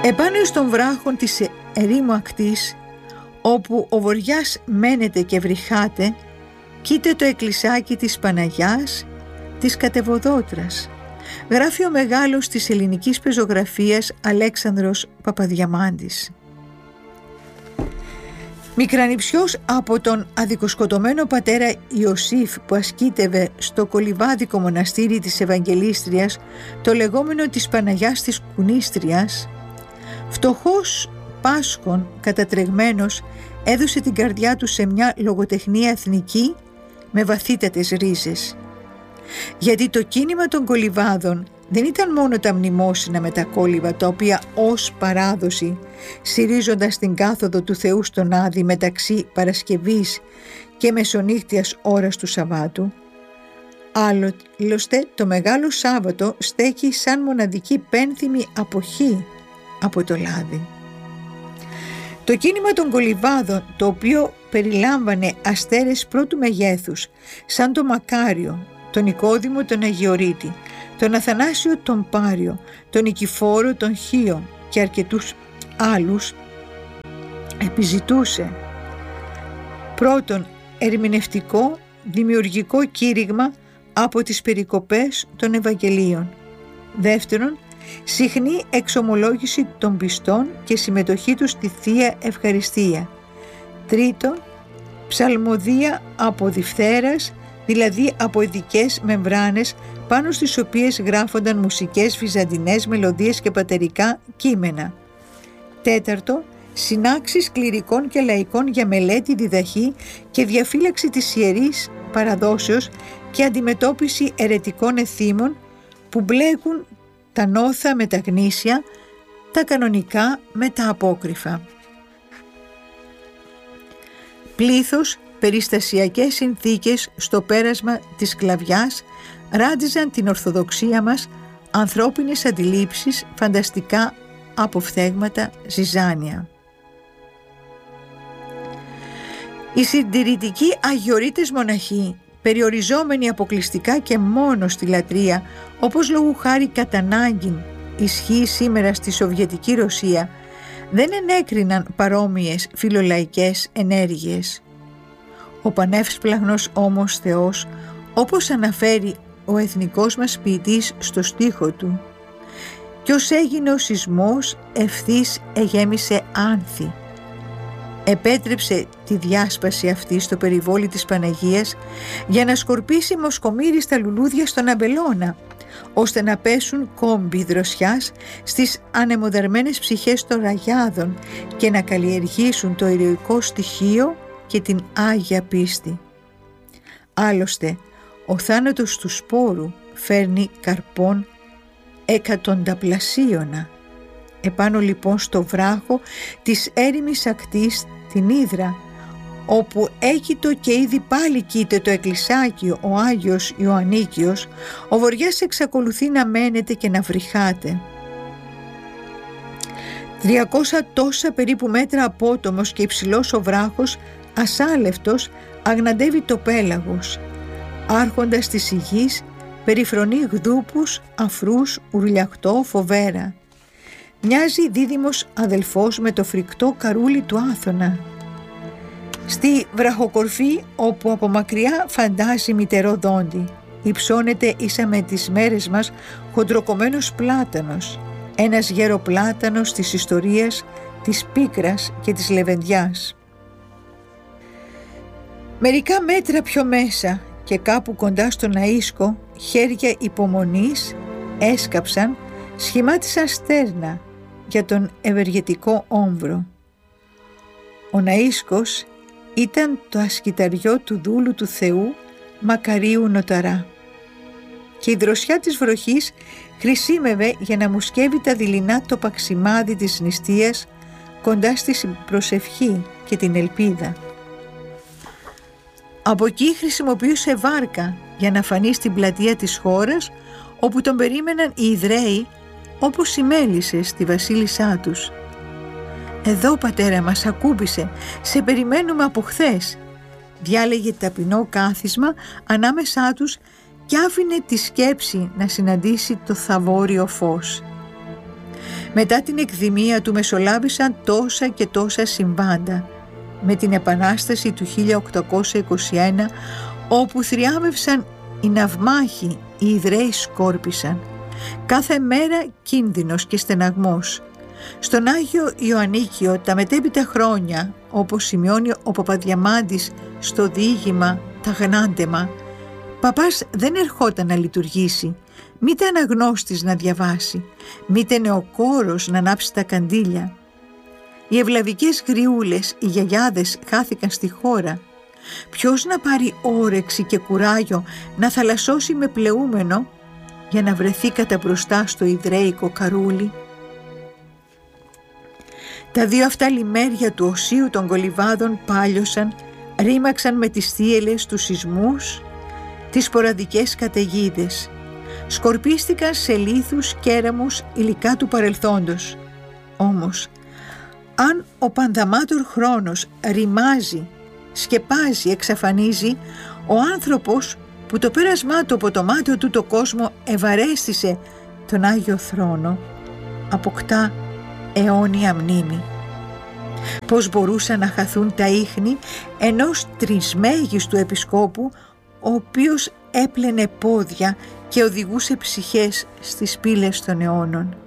Επάνω εις των βράχων της ερήμου ακτής, όπου ο βοριάς μένεται και βρυχάται, κοίται το εκκλησάκι της Παναγιάς της Κατεβοδότρας, γράφει ο μεγάλος της ελληνικής πεζογραφίας Αλέξανδρος Παπαδιαμάντης. Μικρανιψιός από τον αδικοσκοτωμένο πατέρα Ιωσήφ που ασκήτευε στο κολυβάδικο μοναστήρι της Ευαγγελίστριας, το λεγόμενο της Παναγιάς της Κουνίστριας, φτωχός Πάσχων κατατρεγμένος έδωσε την καρδιά του σε μια λογοτεχνία εθνική με βαθύτατες ρίζες. Γιατί το κίνημα των κολυβάδων δεν ήταν μόνο τα μνημόσυνα με τα κόλυβα, τα οποία ως παράδοση, στηρίζοντας την κάθοδο του Θεού στον Άδη μεταξύ Παρασκευής και μεσονύχτιας ώρας του Σαββάτου, άλλωστε το Μεγάλο Σάββατο στέκει σαν μοναδική πένθυμη αποχή από το λάδι. Το κίνημα των κολυβάδων, το οποίο περιλάμβανε αστέρες πρώτου μεγέθους, σαν το Μακάριο, τον Νικόδημο τον Αγιορείτη, τον Αθανάσιο τον Πάριο, τον Νικηφόρο τον Χίο και αρκετούς άλλους, επιζητούσε πρώτον ερμηνευτικό δημιουργικό κήρυγμα από τις περικοπές των Ευαγγελίων, δεύτερον συχνή εξομολόγηση των πιστών και συμμετοχή τους στη Θεία Ευχαριστία, τρίτον ψαλμοδία από διφθέρας, δηλαδή από ειδικές μεμβράνες πάνω στις οποίες γράφονταν μουσικές βυζαντινές μελωδίες και πατερικά κείμενα, τέταρτο συνάξεις κληρικών και λαϊκών για μελέτη, διδαχή και διαφύλαξη της ιερής παραδόσεως και αντιμετώπιση αιρετικών εθήμων που μπλέκουν τα νόθα με τα γνήσια, τα κανονικά με τα απόκριφα. Πλήθος περιστασιακές συνθήκες στο πέρασμα της σκλαβιάς ράντιζαν την ορθοδοξία μας, ανθρώπινες αντιλήψεις, φανταστικά αποφθέγματα, ζυζάνια. Οι συντηρητικοί αγιορείτες μοναχοί, περιοριζόμενοι αποκλειστικά και μόνο στη λατρεία, όπως λόγου χάρη κατά ανάγκην ισχύει σήμερα στη Σοβιετική Ρωσία, δεν ενέκριναν παρόμοιες φιλολαϊκές ενέργειες. Ο πανεύσπλαχνος όμως Θεός, όπως αναφέρει ο εθνικός μας ποιητής στο στίχο του, «Κι ως έγινε ο σεισμός ευθύς εγέμισε άνθη». Επέτρεψε τη διάσπαση αυτή στο περιβόλι της Παναγίας για να σκορπίσει μοσκομύρι στα λουλούδια στον αμπελώνα, ώστε να πέσουν κόμποι δροσιάς στις ανεμοδαρμένες ψυχές των ραγιάδων και να καλλιεργήσουν το ηρωικό στοιχείο και την Άγια πίστη. Άλλωστε, ο θάνατος του σπόρου φέρνει καρπών εκατονταπλασίωνα. Επάνω λοιπόν στο βράχο της έρημης ακτής, την Ύδρα, όπου έκειτο και ήδη πάλι κοίται το εκκλησάκιο ο Άγιος Ιωαννίκιος, ο βοριάς εξακολουθεί να μένεται και να βρυχάται. 300 τόσα περίπου μέτρα απότομος και υψηλός ο βράχος, ασάλευτος, αγναντεύει το πέλαγος. Άρχοντας της γης, περιφρονεί γδούπους, αφρούς, ουρλιαχτό, φοβέρα. Μοιάζει δίδυμος αδελφός με το φρικτό καρούλι του Άθωνα. Στη βραχοκορφή, όπου από μακριά φαντάζει μητερό δόντι, υψώνεται ίσα με τις μέρες μας χοντροκομμένος πλάτανος, ένας γεροπλάτανος της ιστορίας, της πίκρας και της λεβεντιάς. Μερικά μέτρα πιο μέσα και κάπου κοντά στον Ναΐσκο, χέρια υπομονής έσκαψαν, σχημάτισαν στέρνα για τον ευεργετικό όμβρο. Ο Ναΐσκος ήταν το ασκηταριό του δούλου του Θεού Μακαρίου Νοταρά και η δροσιά της βροχής χρησίμευε για να μουσκεύει τα δειλινά το παξιμάδι της νηστείας κοντά στη προσευχή και την ελπίδα. Από εκεί χρησιμοποιούσε βάρκα για να φανεί στην πλατεία της χώρας, όπου τον περίμεναν οι Ιδραίοι όπως οι μέλισσες στη βασίλισσά τους. «Εδώ, πατέρα μας, ακούμπησε, σε περιμένουμε από χθες», διάλεγε ταπεινό κάθισμα ανάμεσά τους και άφηνε τη σκέψη να συναντήσει το θαβόριο φως. Μετά την εκδημία του μεσολάβησαν τόσα και τόσα συμβάντα. Με την Επανάσταση του 1821, όπου θριάμβευσαν οι ναυμάχοι, οι Ιδραίοι σκόρπισαν. Κάθε μέρα κίνδυνος και στεναγμός. Στον Άγιο Ιωαννίκιο τα μετέπειτα χρόνια, όπως σημειώνει ο Παπαδιαμάντης στο διήγημα «Τα Γνάντεμα», παπάς δεν ερχόταν να λειτουργήσει, μήτε αναγνώστης να διαβάσει, μήτε νεοκόρος να ανάψει τα καντήλια. Οι ευλαβικές γριούλες, οι γιαγιάδες χάθηκαν στη χώρα. Ποιος να πάρει όρεξη και κουράγιο να θαλασσώσει με πλεούμενο για να βρεθεί κατά μπροστά στο ιδραίικο καρούλι? Τα δύο αυτά λιμέρια του οσίου των κολυβάδων πάλιωσαν, ρήμαξαν με τις θύελες τους σεισμούς, τις σποραδικές καταιγίδες. Σκορπίστηκαν σε λίθους, κέραμους, υλικά του παρελθόντος. Όμως, αν ο πανδαμάτορ χρόνος ρημάζει, σκεπάζει, εξαφανίζει, ο άνθρωπος που το πέρασμά του από το μάτιο του το κόσμο ευαρέστησε τον Άγιο Θρόνο, αποκτά αιώνια μνήμη. Πώς μπορούσαν να χαθούν τα ίχνη ενός τρισμέγιστου επισκόπου, ο οποίος έπλαινε πόδια και οδηγούσε ψυχές στις πύλες των αιώνων?